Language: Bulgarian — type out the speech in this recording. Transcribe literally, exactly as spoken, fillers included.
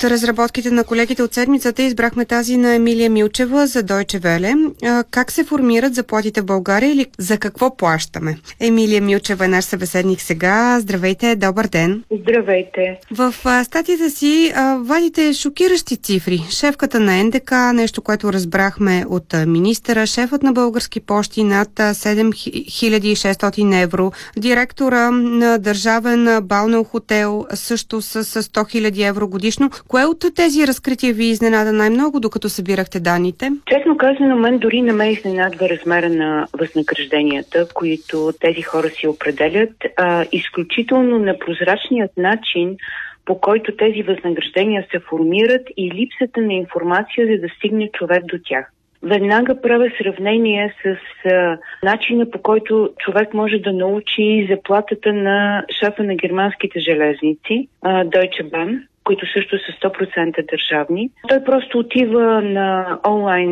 От разработките на колегите от седмицата избрахме тази на Емилия Милчева за Deutsche Welle. Как се формират заплатите в България или за какво плащаме? Емилия Милчева е наш събеседник сега. Здравейте, добър ден. Здравейте. В статията си а, вадите шокиращи цифри. Шефката на Ен Де Ка, нещо, което разбрахме от министъра, шефът на Български пощи над седем хиляди и шестстотин евро, директора на държавен балнео хотел също с сто хиляди евро годишно. Кое от тези разкрития ви изненада най-много, докато събирахте данните? Честно казано, мен дори не ме изненадва размера на възнагражденията, които тези хора си определят. А, изключително непрозрачният начин, по който тези възнаграждения се формират и липсата на информация, за да стигне човек до тях. Веднага правя сравнение с а, начина, по който човек може да научи заплатата на шефа на германските железници, а, Deutsche Bahn, които също са сто процента държавни. Той просто отива на онлайн